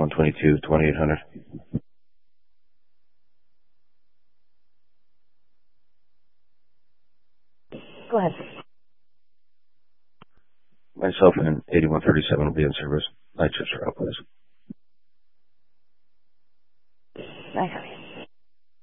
122, 2800. Go ahead. Myself and 8137 will be in service. Night shifts are out, please. Nice.